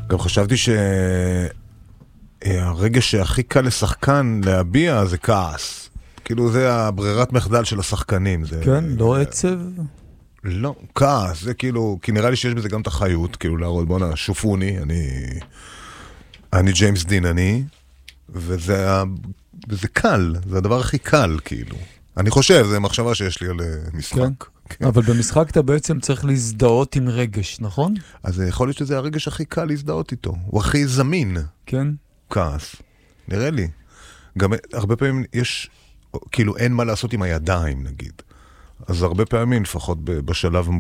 גם חשבתי שהרגש שהכי קל לשחקן להביע זה כעס. כאילו זה הברירת מחדל של השחקנים. כן, לא עצב? לא, כעס, זה כאילו, כי נראה לי שיש בזה גם את החיות, כאילו להראות, בוא'נה, שופוני, אני ג'יימס דין, וזה קל, זה הדבר הכי קל, כאילו. אני חושב, זה מחשבה שיש לי על משחק. כן. אבל במשחק אתה בעצם צריך להזדהות עם רגש, נכון? אז יכול להיות שזה הרגש הכי קל להזדהות איתו. הוא הכי זמין. כן. כעס. נראה לי. גם הרבה פעמים יש, כאילו אין מה לעשות עם הידיים, נגיד. אז הרבה פעמים, לפחות בשלב